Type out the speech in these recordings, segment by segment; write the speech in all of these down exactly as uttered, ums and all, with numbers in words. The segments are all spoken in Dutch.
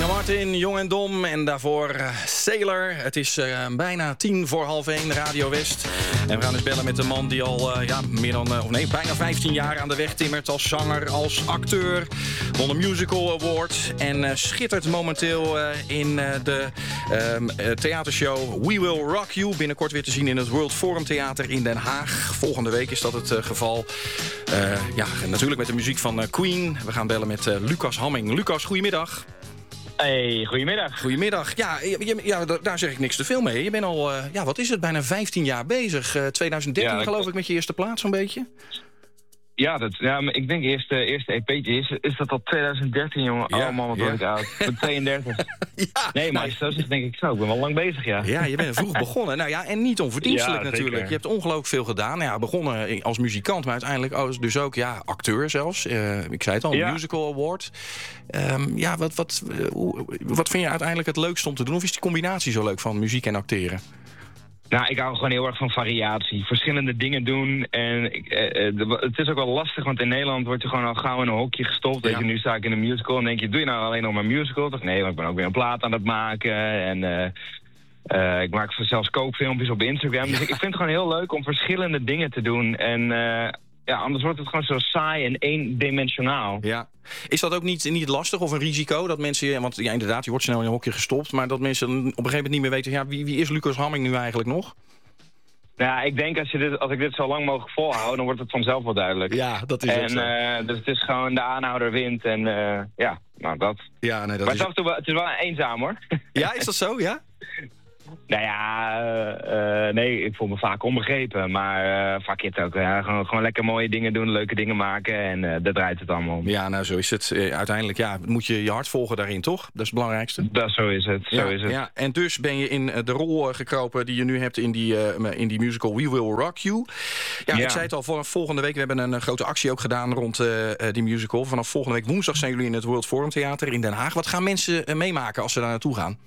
Martin, Jong en Dom en daarvoor uh, Sailor. Het is uh, bijna tien voor half één, Radio West. En we gaan eens bellen met de man die al uh, ja, meer dan, uh, of nee, bijna vijftien jaar aan de weg timmert als zanger, als acteur. Won een Musical Award en uh, schittert momenteel uh, in uh, de uh, theatershow We Will Rock You. Binnenkort weer te zien in het World Forum Theater in Den Haag. Volgende week is dat het uh, geval. Uh, ja, natuurlijk met de muziek van uh, Queen. We gaan bellen met uh, Lucas Hamming. Lucas, goedemiddag. Hey, goedemiddag. Goedemiddag. Ja, je, ja, daar zeg ik niks te veel mee. Je bent al, uh, ja, wat is het, bijna vijftien jaar bezig. Uh, twintig dertien ja, geloof ik met je eerste plaat zo'n beetje. Ja, dat, ja, maar ik denk eerst de eerste E P'tje is, is dat al twintig dertien, jongen. Ja, oh man, wat word ik oud. Ik ben tweeëndertig. ja, nee, maar zo zeg denk ik zo. Ik ben wel lang bezig, ja. Ja, je bent vroeg begonnen. Nou ja, en niet onverdienstelijk ja, natuurlijk. Zeker. Je hebt ongelooflijk veel gedaan. Ja, begonnen als muzikant, maar uiteindelijk dus ook ja, acteur zelfs. Uh, ik zei het al, een ja. Musical Award. Um, ja, wat, wat, uh, wat vind je uiteindelijk het leukste om te doen? Of is die combinatie zo leuk van muziek en acteren? Nou, ik hou gewoon heel erg van variatie. Verschillende dingen doen. En ik, eh, de, het is ook wel lastig, want in Nederland wordt je gewoon al gauw in een hokje gestopt. Ja. Weet je, nu sta ik in een musical en denk je, doe je nou alleen nog maar musical? Toch nee, want ik ben ook weer een plaat aan het maken. En uh, uh, ik maak zelfs kookfilmpjes op Instagram. Ja. Dus ik, ik vind het gewoon heel leuk om verschillende dingen te doen. En uh, ja, anders wordt het gewoon zo saai en eendimensionaal. Ja. Is dat ook niet, niet lastig of een risico? Dat mensen, want ja, inderdaad, je wordt snel in een hokje gestopt. Maar dat mensen op een gegeven moment niet meer weten, ja, wie, wie is Lucas Hamming nu eigenlijk nog? Nou, ik denk als, je dit, als ik dit zo lang mogelijk volhoud, dan wordt het vanzelf wel duidelijk. Ja, dat is en, uh, dus het is gewoon de aanhouder wint en uh, ja, nou dat. Ja, nee, dat maar is... het, is wel, het is wel eenzaam hoor. Ja, is dat zo, ja? Nou ja, uh, uh, nee, ik voel me vaak onbegrepen, maar uh, fuck it ook. Ja, gewoon, gewoon lekker mooie dingen doen, leuke dingen maken en uh, daar draait het allemaal om. Ja, nou zo is het. Uh, uiteindelijk ja, moet je je hart volgen daarin, toch? Dat is het belangrijkste. Dat, zo is het, ja, zo is het. Ja. En dus ben je in de rol uh, gekropen die je nu hebt in die, uh, in die musical We Will Rock You. Ja, ja, ik zei het al, vanaf volgende week, we hebben een uh, grote actie ook gedaan rond uh, uh, die musical. Vanaf volgende week woensdag zijn jullie in het World Forum Theater in Den Haag. Wat gaan mensen uh, meemaken als ze daar naartoe gaan?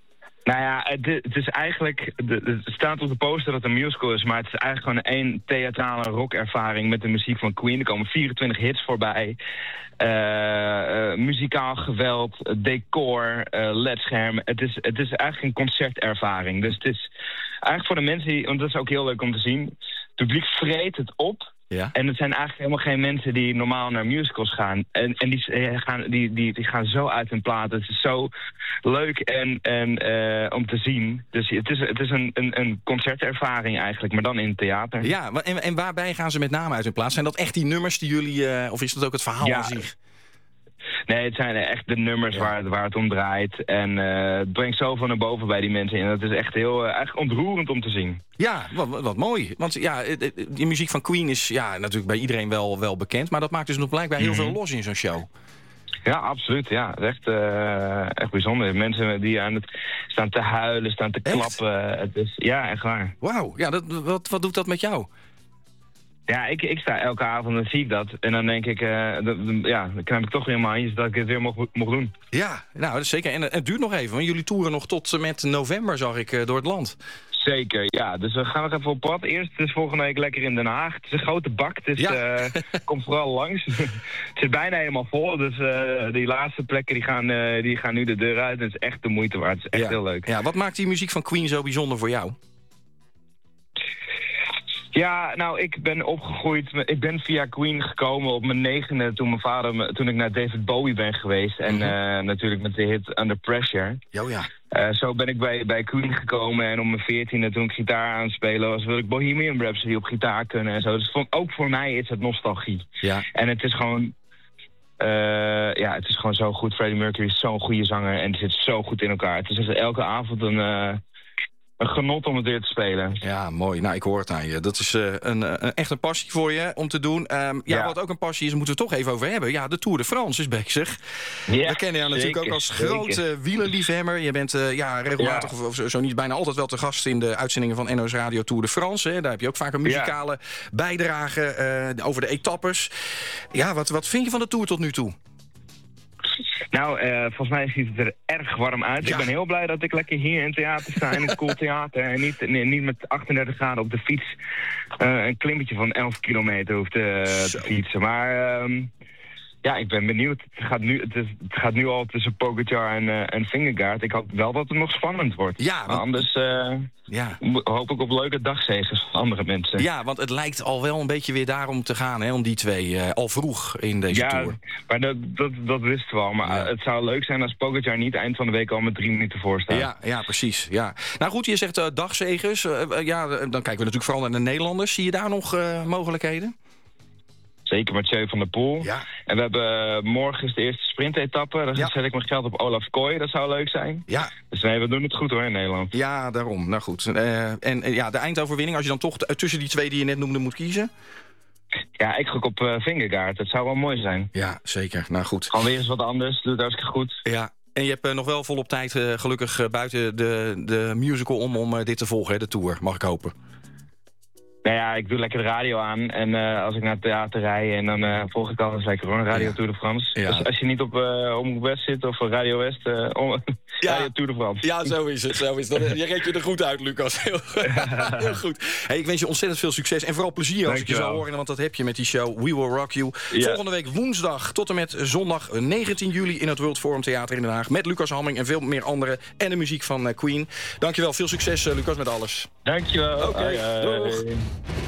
Nou ja, het, het is eigenlijk, het staat op de poster dat het een musical is, maar het is eigenlijk gewoon één theatrale rockervaring met de muziek van Queen. Er komen vierentwintig hits voorbij, uh, uh, muzikaal geweld, decor, uh, ledscherm. Het is, het is eigenlijk een concertervaring. Dus het is eigenlijk voor de mensen, die, want dat is ook heel leuk om te zien, het publiek vreet het op. Ja. En het zijn eigenlijk helemaal geen mensen die normaal naar musicals gaan. En, en die, gaan, die, die, die gaan zo uit hun plaat. Het is zo leuk en, en, uh, om te zien. Dus het is, het is een, een, een concertervaring eigenlijk, maar dan in het theater. Ja, en, en waarbij gaan ze met name uit hun plaat? Zijn dat echt die nummers die jullie... Uh, of is dat ook het verhaal ja. aan zich? Nee, het zijn echt de nummers ja. waar, waar het om draait. En uh, het brengt zoveel naar boven bij die mensen. En dat is echt heel uh, eigenlijk ontroerend om te zien. Ja, wat, wat mooi. Want ja, de muziek van Queen is ja, natuurlijk bij iedereen wel, wel bekend. Maar dat maakt dus nog blijkbaar heel mm-hmm. veel los in zo'n show. Ja, absoluut. Ja, het is echt, uh, echt bijzonder. Mensen die aan het staan te huilen, staan te echt? klappen. Het is, ja, echt waar. Wauw, ja, dat, wat, wat doet dat met jou? Ja, ik, ik sta elke avond en zie ik dat. En dan denk ik, uh, d- d- ja, dan knap ik toch weer in mijn handjes dat ik het weer mocht, mocht doen. Ja, nou, dat is zeker. En het duurt nog even, want jullie toeren nog tot met november, zag ik, uh, door het land. Zeker, ja. Dus we gaan nog even op pad. Eerst, het is volgende week lekker in Den Haag. Het is een grote bak, dus ja. uh, kom vooral langs. Het zit bijna helemaal vol, dus uh, die laatste plekken die gaan, uh, die gaan nu de deur uit. Het is echt de moeite waard. Het is echt ja. heel leuk. Ja, wat maakt die muziek van Queen zo bijzonder voor jou? Ja, nou, ik ben opgegroeid, ik ben via Queen gekomen op mijn negende toen mijn vader, me, toen ik naar David Bowie ben geweest. En mm-hmm. uh, natuurlijk met de hit Under Pressure. Oh ja. Uh, zo ben ik bij, bij Queen gekomen en om mijn veertiende toen ik gitaar aan het spelen was, wilde ik Bohemian Rhapsody op gitaar kunnen en zo. Dus voor, ook voor mij is het nostalgie. Ja. En het is gewoon, uh, ja, het is gewoon zo goed. Freddie Mercury is zo'n goede zanger en het zit zo goed in elkaar. Het is dus elke avond een... Uh, Een genot om het weer te spelen. Ja, mooi. Nou, ik hoor het aan je. Dat is uh, een, een, echt een passie voor je om te doen. Um, ja, ja, wat ook een passie is, moeten we het toch even over hebben. Ja, de Tour de France is bezig. Ja, we kennen jou natuurlijk ook als zeker. grote wielerliefhebber. Je bent uh, ja, regelmatig, ja. of, of zo niet bijna altijd wel te gast in de uitzendingen van N O S Radio Tour de France. Hè. Daar heb je ook vaak een muzikale ja. bijdrage uh, over de etappes. Ja, wat, wat vind je van de Tour tot nu toe? Nou, uh, volgens mij ziet het er erg warm uit. Ja. Ik ben heel blij dat ik lekker hier in het theater sta, in het cool theater. En niet, nee, niet met achtendertig graden op de fiets uh, een klimmetje van elf kilometer hoeft te, te fietsen. Maar um, Ja, ik ben benieuwd. Het gaat nu, het is, het gaat nu al tussen Pogacar en, uh, en Vingegaard. Ik hoop wel dat het nog spannend wordt. Ja, want... maar anders uh, ja. hoop ik op leuke dagzegers van andere mensen. Ja, want het lijkt al wel een beetje weer daarom te gaan, hè, om die twee. Uh, al vroeg in deze ja, Tour. Maar dat, dat, dat wisten we al. Maar ja. het zou leuk zijn als Pogacar niet eind van de week al met drie minuten voor staat. Ja, ja, precies. Ja. Nou goed, je zegt uh, dagzegers. Uh, uh, ja, dan kijken we natuurlijk vooral naar de Nederlanders. Zie je daar nog uh, mogelijkheden? Zeker Mathieu van der Poel. Ja. En we hebben uh, morgen is de eerste sprintetappe. Dan ja. zet ik mijn geld op Olaf Kooi. Dat zou leuk zijn. Ja. Dus nee, we doen het goed hoor in Nederland. Ja, daarom. Nou goed. Uh, en uh, ja, de eindoverwinning, als je dan toch t- tussen die twee die je net noemde moet kiezen? Ja, ik gok op uh, Vingegaard. Dat zou wel mooi zijn. Ja, zeker. Nou goed. Gewoon weer eens wat anders. Doe het hartstikke goed. Ja. En je hebt uh, nog wel volop tijd, uh, gelukkig, uh, buiten de, de musical om, om uh, dit te volgen, hè, de Tour. Mag ik hopen. Nou ja, ik doe lekker de radio aan. En uh, als ik naar het theater rij, en dan uh, volg ik alles lekker hoor. Radio ja. Tour de France. Ja. Dus als je niet op uh, Omroep West zit of Radio West, uh, om, ja. Radio Tour de France. Ja, zo is het. Zo is het. Je redt je er goed uit, Lucas. Heel, heel goed. Hey, ik wens je ontzettend veel succes en vooral plezier als Dank ik je zou horen. Want dat heb je met die show We Will Rock You. Ja. Volgende week woensdag tot en met zondag negentien juli in het World Forum Theater in Den Haag. Met Lucas Hamming en veel meer anderen. En de muziek van uh, Queen. Dankjewel. Veel succes, uh, Lucas, met alles. Dankjewel. Oké, okay. Doeg.